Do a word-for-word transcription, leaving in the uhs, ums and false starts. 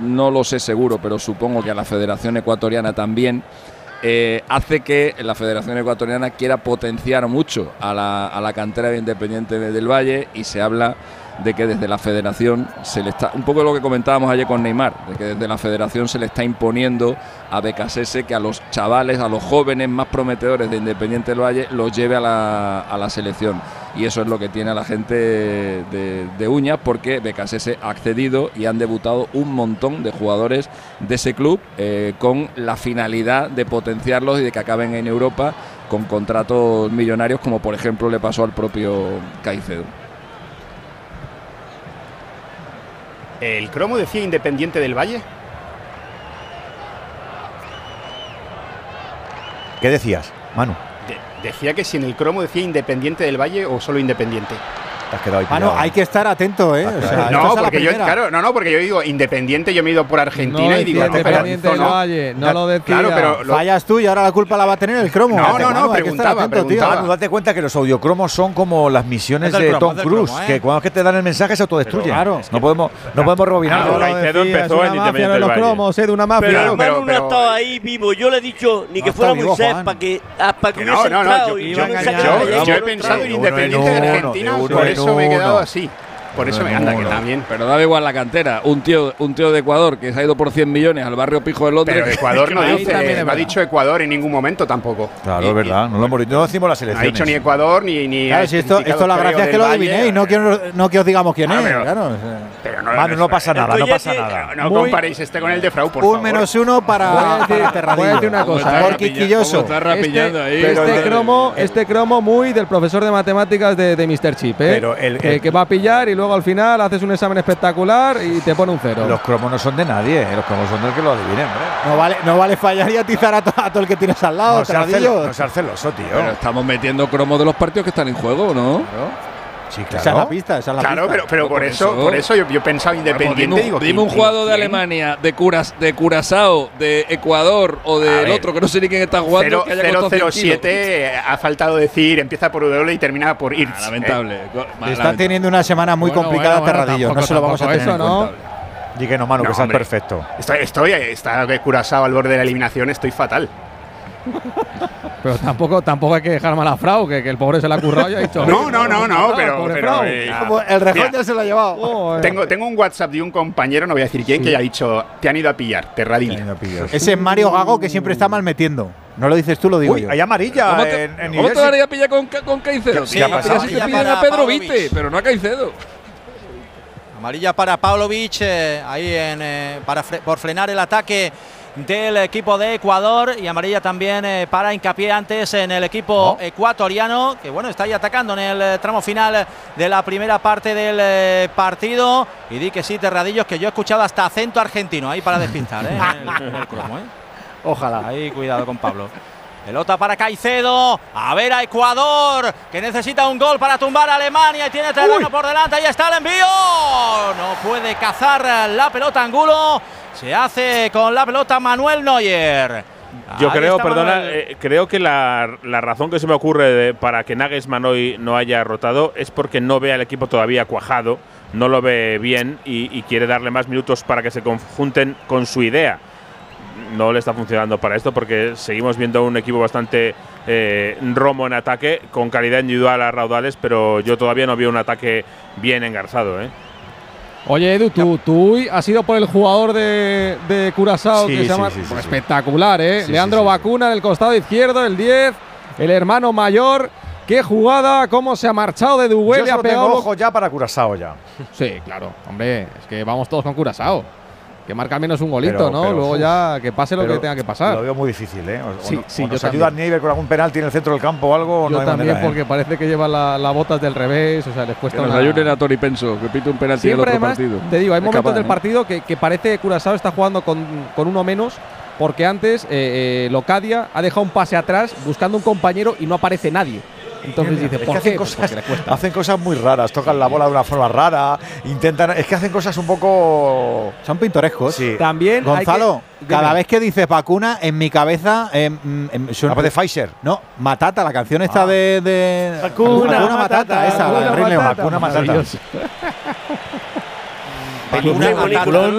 no lo sé seguro, pero supongo que a la Federación Ecuatoriana también, eh, hace que la Federación Ecuatoriana quiera potenciar mucho a la, a la cantera de Independiente del Valle, y se habla de que desde la Federación se le está, un poco lo que comentábamos ayer con Neymar, de que desde la Federación se le está imponiendo a Becasese que a los chavales, a los jóvenes más prometedores de Independiente del Valle los lleve a la, a la selección, y eso es lo que tiene a la gente de, de uñas, porque Becasese ha accedido y han debutado un montón de jugadores de ese club eh, con la finalidad de potenciarlos y de que acaben en Europa con contratos millonarios, como por ejemplo le pasó al propio Caicedo. ¿El cromo decía Independiente del Valle? ¿Qué decías, Manu? De decía que si en el cromo decía Independiente del Valle o solo Independiente. Te has quedado ahí Manu, hay que estar atento, ¿eh? O sea, no, porque yo, claro, no, no, porque yo digo Independiente, yo me he ido por Argentina no y digo, no, Independiente del Valle, no lo decía. Claro, pero lo, fallas tú y ahora la culpa la va a tener el cromo. No, no, no, Manu, preguntaba, atento, preguntaba. Manu, date cuenta que los audiocromos son como las misiones de cromo, Tom Cruise, cromo, ¿eh? que cuando es que te dan el mensaje se autodestruyen. Pero, claro, no podemos, no podemos rebobinarlo. Claro, Caicedo empezó en Independiente del Valle. Cromos, eh, de una mafia. Pero, pero, Manu no ha estado ahí vivo. Yo le he dicho ni no que fuera vivo, Moisés Juan. para que, ah, para que No, hubiese no, no, entrado. yo, y yo, yo yo, pensaba que yo, había yo hecho he otro pensado en entrado. Independiente de Argentina, uno por en eso me he uno. quedado así. Por eso me anda, que también. Pero da igual la cantera. Un tío, un tío de Ecuador que se ha ido por cien millones al barrio pijo de Londres. Pero Ecuador no Ahí dice, también es no ha verdad. dicho Ecuador en ningún momento tampoco. Claro, Y- es verdad. No, lo hemos, no decimos las No ha elecciones. dicho ni Ecuador ni. ni Claro, ha si esto, especificado, esto la creo, gracia es que del lo Valle. adivinéis, no, quiero, no que os digamos quién Ah, es. pero- Claro. Pero no, Manu, no pasa nada, no pasa nada. No Muy- comparéis este con el de Frau, por Un favor. menos uno para, Voy a decir- para Terradillo. voy a decir una cosa, Por ¿eh? quisquilloso. Está rapiñando Este, ahí. este Pero- cromo, este cromo muy del profesor de matemáticas de, de míster Chip, ¿eh? Pero el- que, el- que va a pillar y luego al final haces un examen espectacular y te pone un cero. Los cromos no son de nadie, eh, los cromos son del que lo adivinen, hombre. No vale, no vale fallar y atizar a, to- a todo el que tienes al lado, No seas Terradillo. celo- no seas celoso, tío. Pero estamos metiendo cromos de los partidos que están en juego, ¿no? Sí, Esa es claro. la pista, esa es la Claro, pista. pero, pero por, Por eso, eso- por eso yo, yo he pensado Independiente. Dime, un- digo, dime ¿quién- un jugador de quién? Alemania, de, Curas, de Curazao, de Ecuador o A del ver. otro, que no sé ni quién está jugando. Cero- que haya cero costado cero cien kilos. siete ha faltado decir, empieza por W y termina por I R Ah, S. lamentable. Go- Está lamentable. teniendo una semana muy Bueno, complicada, bueno, bueno, Terradillo. tampoco- no se lo vamos a tampoco tener eso, en ¿no? cuenta. Y que no, Manu, No, que estás hombre. perfecto. Estoy, estoy, está Curazao al borde de la eliminación, estoy fatal. Pero tampoco, tampoco hay que dejar mal a Frau, que, que el pobre se la ha currado y ha dicho. No, no, no, no, Ah, pero, pobre pero, Frau. eh, Como el rejón Mira, ya se lo ha llevado. Joder. tengo, tengo un WhatsApp de un compañero, no voy a decir quién, que ya ha dicho, te han ido a pillar, Terradillo. Ese es Mario Gago que siempre está mal metiendo. No lo dices tú, lo digo Uy, yo. hay amarilla ¿Cómo te, en, en ¿cómo te University. daría pilla con, Ca- con Caicedo? Sí, ¿qué ha Mira, pasado? si te Amarilla piden para a Pedro Pavlovic. Vite, pero no a Caicedo. Amarilla para Pavlovic, eh, ahí en, eh, para fre por frenar el ataque del equipo de Ecuador, y amarilla también eh, para hincapié antes en el equipo Oh. ecuatoriano, que bueno, está ahí atacando en el eh, tramo final de la primera parte del eh, partido. Y di que sí, Terradillos, que yo he escuchado hasta acento argentino ahí para despistar, ¿eh? en el, en el cromo, ¿eh? Ojalá. Ahí cuidado con Pablo. Pelota para Caicedo. A ver a Ecuador, que necesita un gol para tumbar a Alemania y tiene terreno por delante. Ahí está el envío. No puede cazar la pelota Angulo. Se hace con la pelota Manuel Neuer. Yo Ahí creo, está perdona, Manuel. eh, creo que la, la razón que se me ocurre de- para que Nagelsmann hoy no haya rotado es porque no ve al equipo todavía cuajado, no lo ve bien y, y quiere darle más minutos para que se conjunten con su idea. No le está funcionando para esto porque seguimos viendo un equipo bastante eh, romo en ataque, con calidad individual a raudales, pero yo todavía no veo un ataque bien engarzado, ¿eh? Oye, Edu, tú, tú has ido por el jugador de, de Curazao, Sí, que se sí, llama. sí, sí, pues sí. espectacular, ¿eh? Sí, Leandro sí, sí, Bacuna en el costado izquierdo, el diez, el hermano mayor. Qué jugada, cómo se ha marchado de Yo Duel y ha solo tengo pegado. ojo ya para Curazao ya. Sí, claro, hombre, es que vamos todos con Curazao. Que marca al menos un golito, Pero- ¿no? pero, Luego uf, ya que pase lo Pero que tenga que pasar. Lo veo muy difícil, ¿eh? O, Sí, o no- sí, o yo nos también. ayuda Neiber con algún penalti en el centro del campo o algo. Yo no hay también, manera, ¿eh? porque parece que lleva las la botas del revés, o sea, les Que cuesta nos una- ayuden a Tori Penso, que pite un penalti en el Siempre, otro además, partido. te digo, hay Es momentos capaz, del ¿eh? partido que, que parece que Curazao está jugando con, con uno menos, porque antes eh, eh, Locadia ha dejado un pase atrás buscando un compañero y no aparece nadie. Entonces Mira, dice, es que ¿por hacen qué? Pues cosas, porque le cuesta. hacen cosas muy raras, tocan la bola de una forma rara, intentan. Es que hacen cosas un poco. Son pintorescos. Sí. También hay Gonzalo, que- cada dime. vez que dices vacuna, en mi cabeza. em, em, suena- Aparte de Pfizer. No, Matata, la canción esta Ah. de, de. Vacuna, Matata, Matata, esa, la de Vacuna, Rey León. Matata. Vacuna Matata. Maravilloso. Vacuna, Qué peliculón.